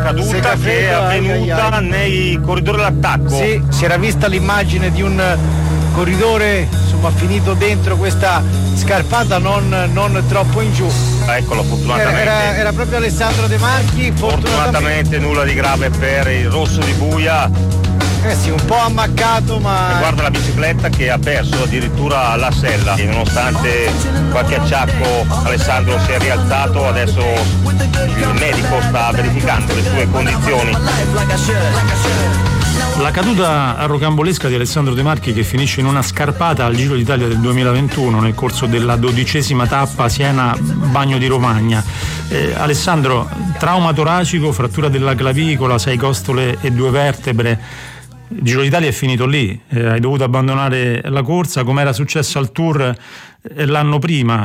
caduta che è avvenuta nei corridori dell'attacco. Sì, si era vista l'immagine di un corridore insomma finito dentro questa scarpata non troppo in giù. Eccolo, fortunatamente era proprio Alessandro De Marchi. Fortunatamente nulla di grave per il rosso di Buia. Sì, un po' ammaccato, ma guarda la bicicletta che ha perso addirittura la sella e nonostante qualche acciacco Alessandro si è rialzato. Adesso il medico sta verificando le sue condizioni. La caduta rocambolesca di Alessandro De Marchi, che finisce in una scarpata al Giro d'Italia del 2021 nel corso della 12ª tappa Siena-Bagno di Romagna. Alessandro, trauma toracico, frattura della clavicola, 6 costole e 2 vertebre. Il Giro d'Italia è finito lì, hai dovuto abbandonare la corsa come era successo al Tour l'anno prima.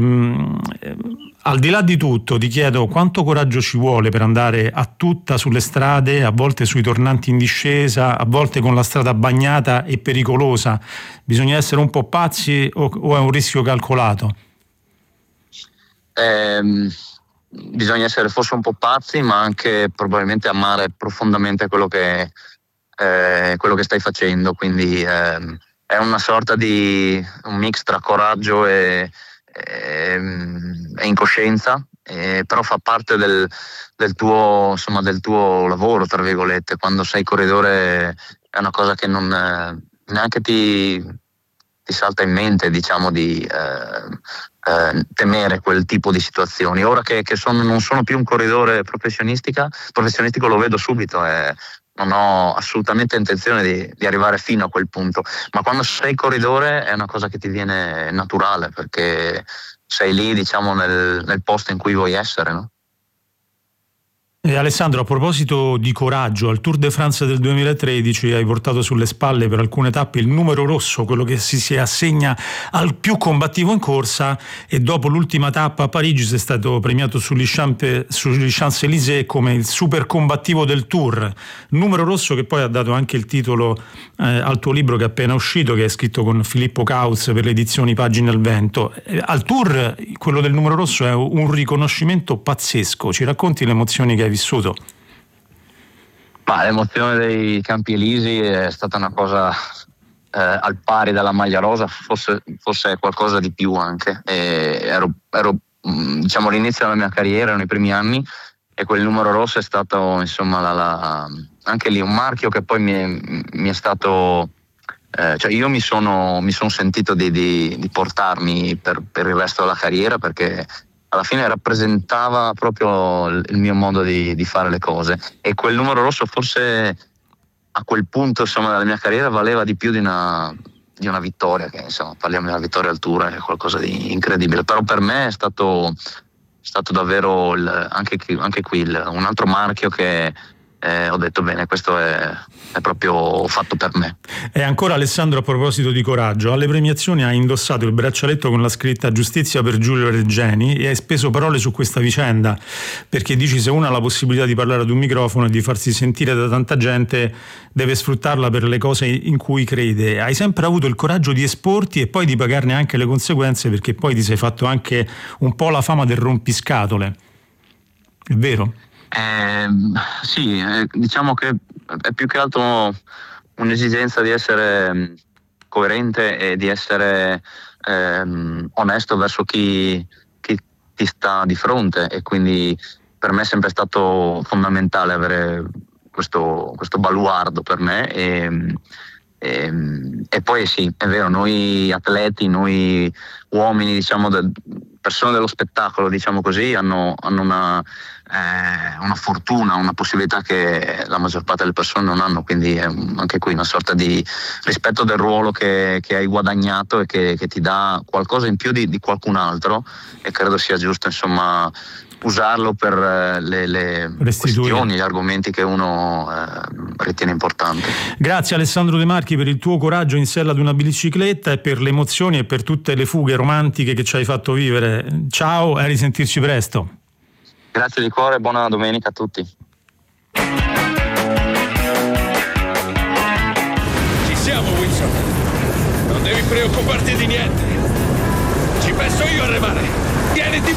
Al di là di tutto ti chiedo quanto coraggio ci vuole per andare a tutta sulle strade, a volte sui tornanti in discesa, a volte con la strada bagnata e pericolosa. Bisogna essere un po' pazzi o è un rischio calcolato? Bisogna essere forse un po' pazzi, ma anche probabilmente amare profondamente quello che stai facendo, quindi è una sorta di un mix tra coraggio e incoscienza, però fa parte del tuo lavoro, tra virgolette. Quando sei corridore è una cosa che non neanche ti salta in mente, diciamo, di temere quel tipo di situazioni. Ora che non sono più un corridore professionistico, lo vedo subito. Non ho assolutamente intenzione di arrivare fino a quel punto, ma quando sei corridore è una cosa che ti viene naturale, perché sei lì, diciamo, nel posto in cui vuoi essere, no? Alessandro, a proposito di coraggio, al Tour de France del 2013 hai portato sulle spalle per alcune tappe il numero rosso, quello che si assegna al più combattivo in corsa, e dopo l'ultima tappa a Parigi sei stato premiato sugli Champs-Élysées come il super combattivo del Tour. Numero rosso che poi ha dato anche il titolo al tuo libro che è appena uscito, che è scritto con Filippo Cauz per le edizioni Pagine al Vento. Al Tour quello del numero rosso è un riconoscimento pazzesco. Ci racconti le emozioni che hai vissuto? Ma l'emozione dei Campi Elisi è stata una cosa al pari della maglia rosa, forse qualcosa di più anche. Ero diciamo all'inizio della mia carriera, erano i primi anni, e quel numero rosso è stato, insomma, anche lì un marchio che poi mi è stato cioè io mi sono sentito di portarmi per il resto della carriera, perché alla fine rappresentava proprio il mio modo di fare le cose, e quel numero rosso forse a quel punto, insomma, della mia carriera valeva di più di una vittoria, che insomma parliamo di una vittoria al Tour, è qualcosa di incredibile. Però per me è stato davvero anche qui un altro marchio che ho detto bene, questo è proprio fatto per me. E ancora, Alessandro, a proposito di coraggio, alle premiazioni hai indossato il braccialetto con la scritta "Giustizia per Giulio Regeni" e hai speso parole su questa vicenda, perché dici: se uno ha la possibilità di parlare ad un microfono e di farsi sentire da tanta gente, deve sfruttarla per le cose in cui crede. Hai sempre avuto il coraggio di esporti e poi di pagarne anche le conseguenze, perché poi ti sei fatto anche un po' la fama del rompiscatole, è vero? Sì, diciamo che è più che altro un'esigenza di essere coerente e di essere onesto verso chi ti sta di fronte, e quindi per me è sempre stato fondamentale avere questo baluardo per me, e poi sì, è vero, noi atleti, noi uomini, diciamo, persone dello spettacolo, diciamo così, hanno una fortuna, una possibilità che la maggior parte delle persone non hanno, quindi è anche qui una sorta di rispetto del ruolo che hai guadagnato e che ti dà qualcosa in più di qualcun altro, e credo sia giusto, insomma, usarlo per le questioni, gli argomenti che uno ritiene importanti. Grazie Alessandro De Marchi per il tuo coraggio in sella ad una bicicletta e per le emozioni e per tutte le fughe romantiche che ci hai fatto vivere. Ciao e a risentirci presto. Grazie di cuore, buona domenica a tutti. Ci siamo, Wilson. Non devi preoccuparti di niente. Ci penso io a remare.